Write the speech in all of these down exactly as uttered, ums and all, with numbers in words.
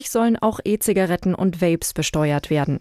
sollen auch E-Zigaretten und Vapes besteuert werden.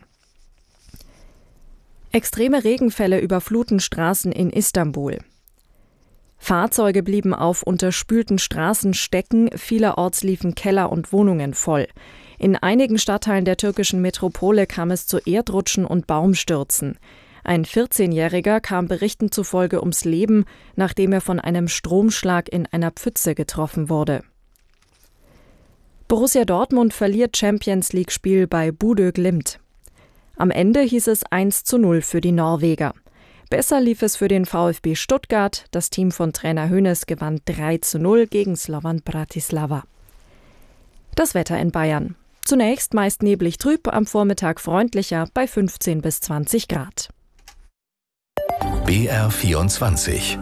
Extreme Regenfälle überfluten Straßen in Istanbul. Fahrzeuge blieben auf unterspülten Straßen stecken, vielerorts liefen Keller und Wohnungen voll. In einigen Stadtteilen der türkischen Metropole kam es zu Erdrutschen und Baumstürzen. Ein vierzehnjähriger kam Berichten zufolge ums Leben, nachdem er von einem Stromschlag in einer Pfütze getroffen wurde. Borussia Dortmund verliert Champions-League-Spiel bei Bodø Glimt. Am Ende hieß es eins zu null für die Norweger. Besser lief es für den VfB Stuttgart. Das Team von Trainer Hoeneß gewann drei zu null gegen Slovan Bratislava. Das Wetter in Bayern. Zunächst meist neblig trüb, am Vormittag freundlicher bei fünfzehn bis zwanzig Grad. B R vierundzwanzig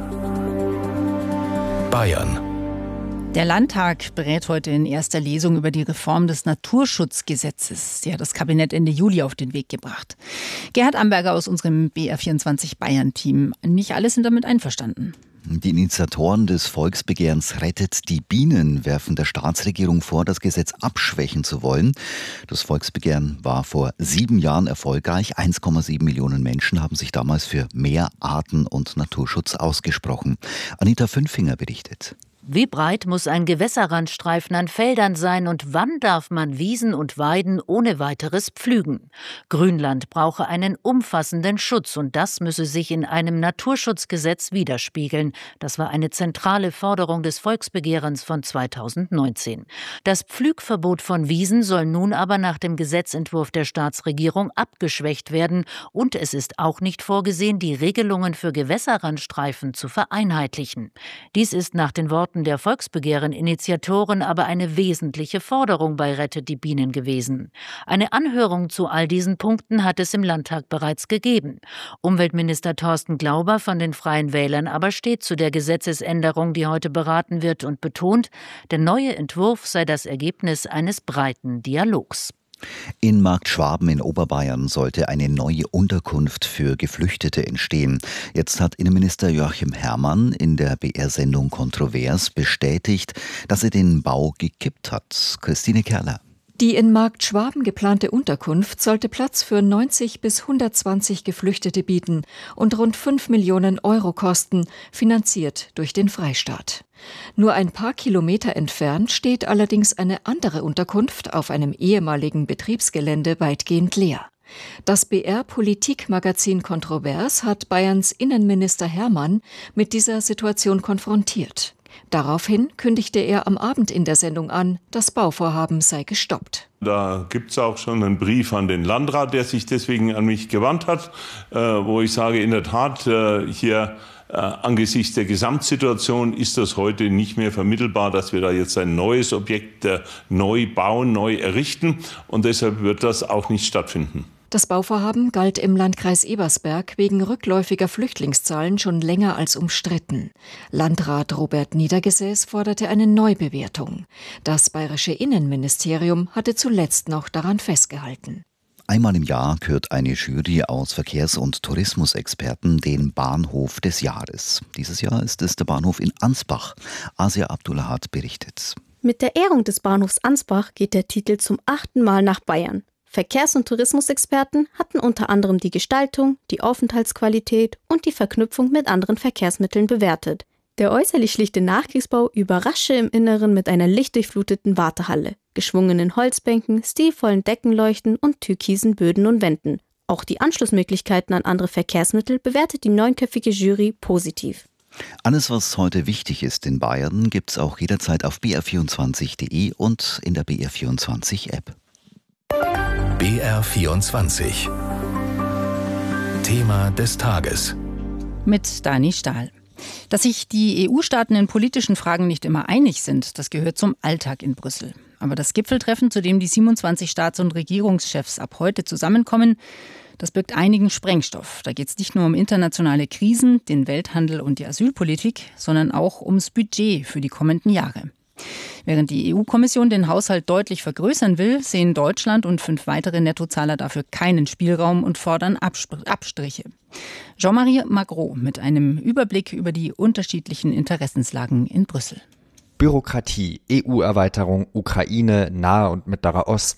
Bayern. Der Landtag berät heute in erster Lesung über die Reform des Naturschutzgesetzes. Sie hat das Kabinett Ende Juli auf den Weg gebracht. Gerhard Amberger aus unserem B R vierundzwanzig Bayern-Team. Nicht alle sind damit einverstanden. Die Initiatoren des Volksbegehrens Rettet die Bienen werfen der Staatsregierung vor, das Gesetz abschwächen zu wollen. Das Volksbegehren war vor sieben Jahren erfolgreich. eins Komma sieben Millionen Menschen haben sich damals für mehr Arten- und Naturschutz ausgesprochen. Anita Fünfinger berichtet. Wie breit muss ein Gewässerrandstreifen an Feldern sein und wann darf man Wiesen und Weiden ohne weiteres pflügen? Grünland brauche einen umfassenden Schutz und das müsse sich in einem Naturschutzgesetz widerspiegeln. Das war eine zentrale Forderung des Volksbegehrens von zweitausendneunzehn. Das Pflügverbot von Wiesen soll nun aber nach dem Gesetzentwurf der Staatsregierung abgeschwächt werden und es ist auch nicht vorgesehen, die Regelungen für Gewässerrandstreifen zu vereinheitlichen. Dies ist nach den Worten der Volksbegehren-Initiatoren aber eine wesentliche Forderung bei Rettet die Bienen gewesen. Eine Anhörung zu all diesen Punkten hat es im Landtag bereits gegeben. Umweltminister Thorsten Glauber von den Freien Wählern aber steht zu der Gesetzesänderung, die heute beraten wird und betont, der neue Entwurf sei das Ergebnis eines breiten Dialogs. In Marktschwaben in Oberbayern sollte eine neue Unterkunft für Geflüchtete entstehen. Jetzt hat Innenminister Joachim Herrmann in der B R-Sendung Kontrovers bestätigt, dass er den Bau gekippt hat. Christine Kerler. Die in Marktschwaben geplante Unterkunft sollte Platz für neunzig bis hundertzwanzig Geflüchtete bieten und rund fünf Millionen Euro kosten, finanziert durch den Freistaat. Nur ein paar Kilometer entfernt steht allerdings eine andere Unterkunft auf einem ehemaligen Betriebsgelände weitgehend leer. Das B R-Politikmagazin Kontrovers hat Bayerns Innenminister Herrmann mit dieser Situation konfrontiert. Daraufhin kündigte er am Abend in der Sendung an, das Bauvorhaben sei gestoppt. Da gibt es auch schon einen Brief an den Landrat, der sich deswegen an mich gewandt hat, äh, wo ich sage, in der Tat, äh, hier äh, angesichts der Gesamtsituation ist das heute nicht mehr vermittelbar, dass wir da jetzt ein neues Objekt äh, neu bauen, neu errichten und deshalb wird das auch nicht stattfinden. Das Bauvorhaben galt im Landkreis Ebersberg wegen rückläufiger Flüchtlingszahlen schon länger als umstritten. Landrat Robert Niedergesäß forderte eine Neubewertung. Das bayerische Innenministerium hatte zuletzt noch daran festgehalten. Einmal im Jahr kürt eine Jury aus Verkehrs- und Tourismusexperten den Bahnhof des Jahres. Dieses Jahr ist es der Bahnhof in Ansbach. Asia Abdullahat berichtet. Mit der Ehrung des Bahnhofs Ansbach geht der Titel zum achten Mal nach Bayern. Verkehrs- und Tourismusexperten hatten unter anderem die Gestaltung, die Aufenthaltsqualität und die Verknüpfung mit anderen Verkehrsmitteln bewertet. Der äußerlich schlichte Nachkriegsbau überrasche im Inneren mit einer lichtdurchfluteten Wartehalle, geschwungenen Holzbänken, stilvollen Deckenleuchten und türkisen Böden und Wänden. Auch die Anschlussmöglichkeiten an andere Verkehrsmittel bewertet die neunköpfige Jury positiv. Alles, was heute wichtig ist in Bayern, gibt's auch jederzeit auf b r vierundzwanzig punkt d e und in der B R vierundzwanzig App. B R vierundzwanzig. Thema des Tages. Mit Dani Stahl. Dass sich die E U-Staaten in politischen Fragen nicht immer einig sind, das gehört zum Alltag in Brüssel. Aber das Gipfeltreffen, zu dem die siebenundzwanzig Staats- und Regierungschefs ab heute zusammenkommen, das birgt einigen Sprengstoff. Da geht es nicht nur um internationale Krisen, den Welthandel und die Asylpolitik, sondern auch ums Budget für die kommenden Jahre. Während die E U-Kommission den Haushalt deutlich vergrößern will, sehen Deutschland und fünf weitere Nettozahler dafür keinen Spielraum und fordern Abstriche. Jean-Marie Magro mit einem Überblick über die unterschiedlichen Interessenslagen in Brüssel. Bürokratie, E U-Erweiterung, Ukraine, Nahe und Mittlerer Osten,